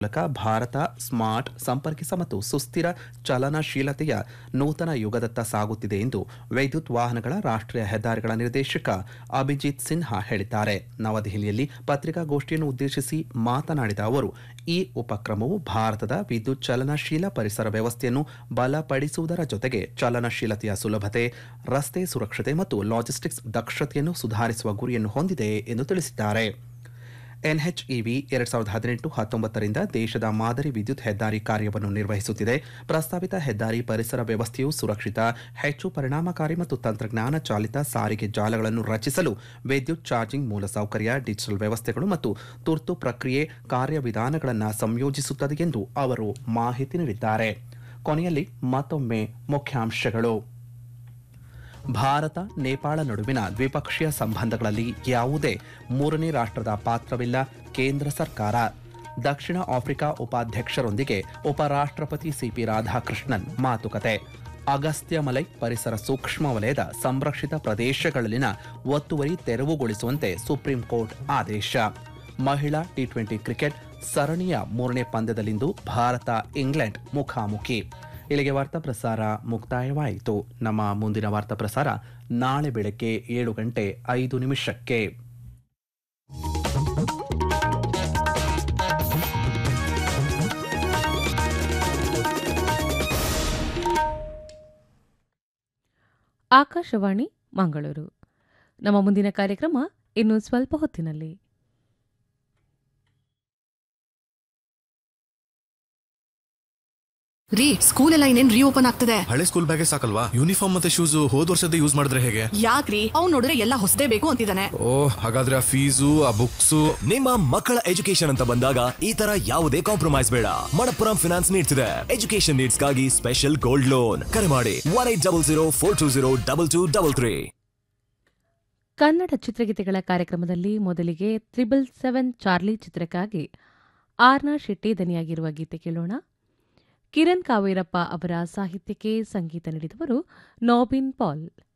ಮೂಲಕ ಭಾರತ ಸ್ಮಾರ್ಟ್, ಸಂಪರ್ಕಿತ ಮತ್ತು ಸುಸ್ಥಿರ ಚಲನಶೀಲತೆಯ ನೂತನ ಯುಗದತ್ತ ಸಾಗುತ್ತಿದೆ ಎಂದು ವಿದ್ಯುತ್ ವಾಹನಗಳ ರಾಷ್ಟ್ರೀಯ ಹೆದ್ದಾರಿಗಳ ನಿರ್ದೇಶಕ ಅಭಿಜಿತ್ ಸಿನ್ಹಾ ಹೇಳಿದ್ದಾರೆ. ನವದೆಹಲಿಯಲ್ಲಿ ಪತ್ರಿಕಾಗೋಷ್ಠಿಯನ್ನು ಉದ್ದೇಶಿಸಿ ಮಾತನಾಡಿದ ಅವರು, ಈ ಉಪಕ್ರಮವು ಭಾರತದ ವಿದ್ಯುತ್ ಚಲನಶೀಲ ಪರಿಸರ ವ್ಯವಸ್ಥೆಯನ್ನು ಬಲಪಡಿಸುವುದರ ಜೊತೆಗೆ ಚಲನಶೀಲತೆಯ ಸುಲಭತೆ, ರಸ್ತೆ ಸುರಕ್ಷತೆ ಮತ್ತು ಲಾಜಿಸ್ಟಿಕ್ಸ್ ದಕ್ಷತೆಯನ್ನು ಸುಧಾರಿಸುವ ಗುರಿಯನ್ನು ಹೊಂದಿದೆ ಎಂದು ತಿಳಿಸಿದ್ದಾರೆ. ಎನ್ಎಚ್ಇವಿ 2018-19ರಿಂದ ದೇಶದ ಮಾದರಿ ವಿದ್ಯುತ್ ಹೆದ್ದಾರಿ ಕಾರ್ಯವನ್ನು ನಿರ್ವಹಿಸುತ್ತಿದೆ. ಪ್ರಸ್ತಾವಿತ ಹೆದ್ದಾರಿ ಪರಿಸರ ವ್ಯವಸ್ಥೆಯು ಸುರಕ್ಷಿತ, ಹೆಚ್ಚು ಪರಿಣಾಮಕಾರಿ ಮತ್ತು ತಂತ್ರಜ್ಞಾನ ಚಾಲಿತ ಸಾರಿಗೆ ಜಾಲಗಳನ್ನು ರಚಿಸಲು ವಿದ್ಯುತ್ ಚಾರ್ಜಿಂಗ್ ಮೂಲಸೌಕರ್ಯ, ಡಿಜಿಟಲ್ ವ್ಯವಸ್ಥೆಗಳು ಮತ್ತು ತುರ್ತು ಪ್ರಕ್ರಿಯೆ ಕಾರ್ಯವಿಧಾನಗಳನ್ನು ಸಂಯೋಜಿಸುತ್ತದೆ ಎಂದು ಅವರು ಮಾಹಿತಿ ನೀಡಿದ್ದಾರೆ. ಕೊನೆಯಲ್ಲಿ ಮತ್ತೊಮ್ಮೆ ಮುಖ್ಯಾಂಶಗಳು. ಭಾರತ ನೇಪಾಳ ನಡುವಿನ ದ್ವಿಪಕ್ಷೀಯ ಸಂಬಂಧಗಳಲ್ಲಿ ಯಾವುದೇ ಮೂರನೇ ರಾಷ್ಟ್ರದ ಪಾತ್ರವಿಲ್ಲ, ಕೇಂದ್ರ ಸರ್ಕಾರ. ದಕ್ಷಿಣ ಆಫ್ರಿಕಾ ಉಪಾಧ್ಯಕ್ಷರೊಂದಿಗೆ ಉಪರಾಷ್ಟ್ರಪತಿ ಸಿಪಿ ರಾಧಾಕೃಷ್ಣನ್ ಮಾತುಕತೆ. ಅಗಸ್ತ್ಯಮಲೈ ಪರಿಸರ ಸೂಕ್ಷ್ಮ ವಲಯದ ಸಂರಕ್ಷಿತ ಪ್ರದೇಶಗಳಲ್ಲಿನ ಒತ್ತುವರಿ ತೆರವುಗೊಳಿಸುವಂತೆ ಸುಪ್ರೀಂ ಕೋರ್ಟ್ ಆದೇಶ. ಮಹಿಳಾ ಟಿ20 ಕ್ರಿಕೆಟ್ ಸರಣಿಯ 3ನೇ ಪಂದ್ಯದಲ್ಲಿಂದು ಭಾರತ ಇಂಗ್ಲೆಂಡ್ ಮುಖಾಮುಖಿ. ಇಲ್ಲಿಗೆ ವಾರ್ತಾ ಪ್ರಸಾರ ಮುಕ್ತಾಯವಾಯಿತು. ನಮ್ಮ ಮುಂದಿನ ವಾರ್ತಾ ಪ್ರಸಾರ ನಾಳೆ ಬೆಳಗ್ಗೆ 7:05. ಆಕಾಶವಾಣಿ ಮಂಗಳೂರು. ನಮ್ಮ ಮುಂದಿನ ಕಾರ್ಯಕ್ರಮ ಇನ್ನು ಸ್ವಲ್ಪ ಹೊತ್ತಿನಲ್ಲಿ. ರೀ, ಸ್ಕೂಲ್ ಎಲ್ಲ ಇನ್ನೇನ್ ರೀಓಪನ್ ಆಗ್ತದೆ. ಹಳೆ ಸ್ಕೂಲ್ ಬ್ಯಾಗೇ ಸಾಕಲ್ವಾ? ಯೂನಿಫಾರ್ಮ್ ಮತ್ತೆ ಶೂಸ್ ಹೋದ್ ವರ್ಷದ ಯೂಸ್ ಮಾಡಿದ್ರೆ ಹೇಗೆ? ಯಾಕ್ರಿ, ಅವ್ನು ನೋಡಿದ್ರೆ ಎಲ್ಲ ಹೊಸದೇ ಬೇಕು ಅಂತಿದ್ದಾನೆ. ಓ, ಹಾಗಾದ್ರೆ ಆ ಫೀಸು, ಆ ಬುಕ್ಸ್. ನಿಮ್ಮ ಮಕ್ಕಳ ಎಜುಕೇಶನ್ ಅಂತ ಬಂದಾಗ ಈ ತರ ಯಾವುದೇ ಕಾಂಪ್ರಮೈಸ್ ಬೇಡ. ಮಣಪ್ಪುರಂ ಫಿನಾನ್ಸ್ ನೀಡ್ತಿದೆ ಎಜುಕೇಶನ್ ನೀಡ್ಸ್ ಗಾಗಿ ಸ್ಪೆಷಲ್ ಗೋಲ್ಡ್ ಲೋನ್. ಕರೆ ಮಾಡಿ 1800420223. ಕನ್ನಡ ಚಿತ್ರಗೀತೆಗಳ ಕಾರ್ಯಕ್ರಮದಲ್ಲಿ ಮೊದಲಿಗೆ 777 ಚಾರ್ಲಿ ಚಿತ್ರಕ್ಕಾಗಿ ಆರ್ನಾ ಶೆಟ್ಟಿ ದನಿಯಾಗಿರುವ ಗೀತೆ ಕೇಳೋಣ. ಕಿರಣ್ ಕಾವೇರಪ್ಪ ಅವರ ಸಾಹಿತ್ಯಕ್ಕೆ ಸಂಗೀತ ನೀಡಿದವರು ನಾಬಿನ್ ಪಾಲ್.